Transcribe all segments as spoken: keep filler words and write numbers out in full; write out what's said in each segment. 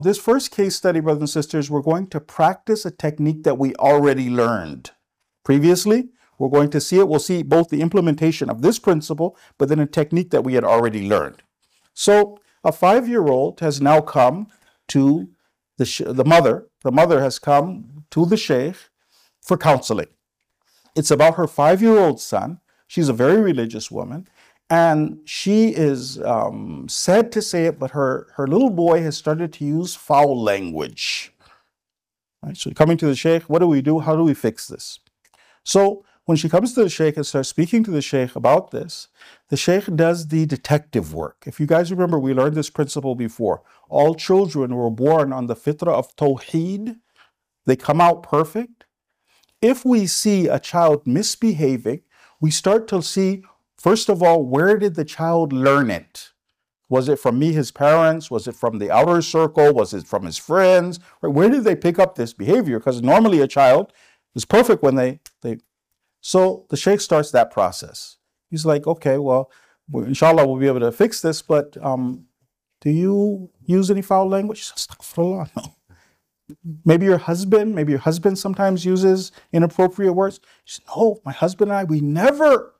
This first case study, brothers and sisters, we're going to practice a technique that we already learned previously. We're going to see it. We'll see both the implementation of this principle, but then a technique that we had already learned. So a five-year-old has now come to the, sh- the mother. The mother has come to the sheikh for counseling. It's about her five-year-old son. She's a very religious woman. And she is um, sad to say it, but her, her little boy has started to use foul language. Right? So coming to the sheikh, what do we do? How do we fix this? So when she comes to the sheikh and starts speaking to the sheikh about this, the sheikh does the detective work. If you guys remember, we learned this principle before. All children were born on the fitrah of tawheed. They come out perfect. If we see a child misbehaving, we start to see, first of all, where did the child learn it? Was it from me, his parents? Was it from the outer circle? Was it from his friends? Where did they pick up this behavior? Because normally a child is perfect when they, they... So the sheikh starts that process. He's like, okay, well, inshallah, we'll be able to fix this, but um, do you use any foul language? He says, astaghfirullah, no. Maybe your husband, maybe your husband sometimes uses inappropriate words. He says, no, my husband and I, we never...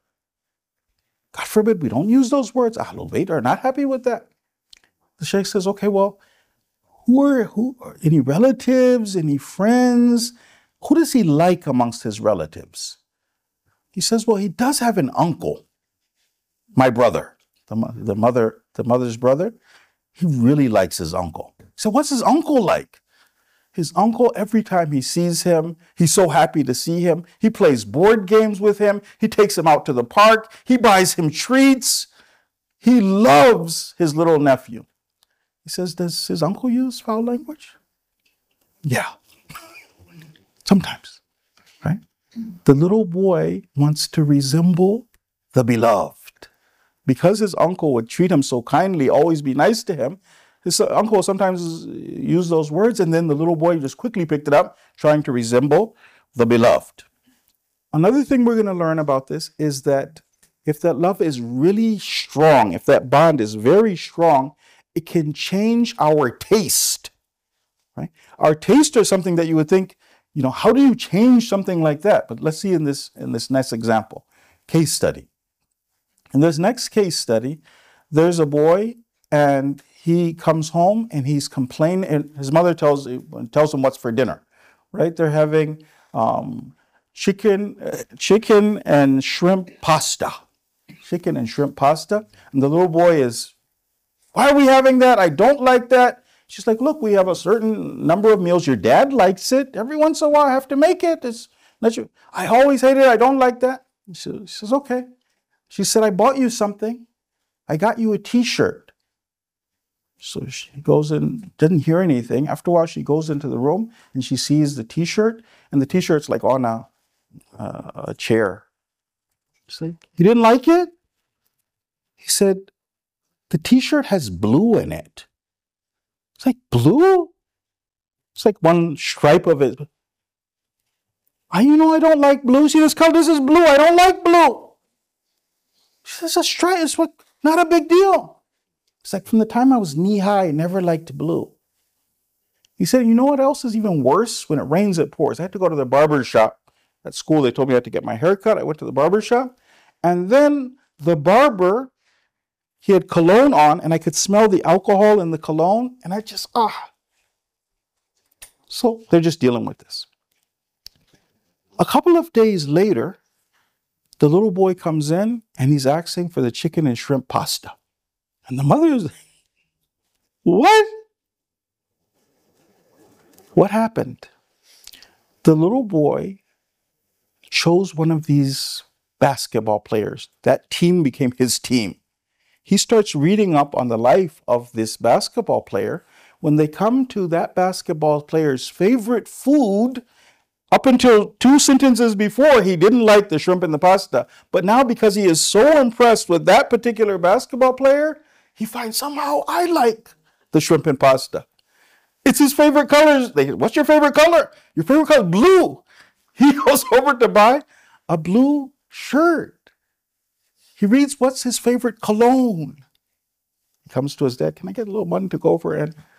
God forbid, we don't use those words. Ahlul Bayt are not happy with that. The sheikh says, okay, well, who are, who are any relatives, any friends? Who does he like amongst his relatives? He says, well, he does have an uncle, my brother, the, the mother, the mother's brother. He really likes his uncle. So what's his uncle like? His uncle, every time he sees him, he's so happy to see him. He plays board games with him. He takes him out to the park. He buys him treats. He loves his little nephew. He says, does his uncle use foul language? Yeah, sometimes, right? The little boy wants to resemble the beloved. Because his uncle would treat him so kindly, always be nice to him, his uncle sometimes use those words, and then the little boy just quickly picked it up, trying to resemble the beloved. Another thing we're going to learn about this is that if that love is really strong, if that bond is very strong, it can change our taste. Right? Our taste is something that you would think, you know, how do you change something like that? But let's see in this in this next example, case study. In this next case study, there's a boy and he comes home and he's complaining, and his mother tells tells him what's for dinner, right? They're having um, chicken, uh, chicken and shrimp pasta, chicken and shrimp pasta. And the little boy is, why are we having that? I don't like that. She's like, look, we have a certain number of meals. Your dad likes it. Every once in a while, I have to make it. It's not you. I always hate it. I don't like that. She says, okay. She said, I bought you something. I got you a T-shirt. So she goes in, didn't hear anything. After a while, she goes into the room and she sees the T-shirt, and the T-shirt's like on a, uh, a chair. She's like, you didn't like it? He said, the T-shirt has blue in it. It's like, blue? It's like one stripe of it. I, you know, I don't like blue. See this color? This is blue. I don't like blue. She says, a stripe. It's what, not a big deal. It's like, from the time I was knee-high, I never liked blue. He said, you know what else is even worse? When it rains, it pours. I had to go to the barber shop. At school, they told me I had to get my hair cut. I went to the barber shop. And then the barber, he had cologne on, and I could smell the alcohol in the cologne. And I just, ah. So they're just dealing with this. A couple of days later, the little boy comes in, and he's asking for the chicken and shrimp pasta. And the mother is, what? What happened? The little boy chose one of these basketball players. That team became his team. He starts reading up on the life of this basketball player. When they come to that basketball player's favorite food, up until two sentences before, he didn't like the shrimp and the pasta. But now, because he is so impressed with that particular basketball player, he finds somehow I like the shrimp and pasta. It's his favorite colors. They, what's your favorite color? Your favorite color? Blue. He goes over to buy a blue shirt. He reads what's his favorite cologne. He comes to his dad. Can I get a little money to go over and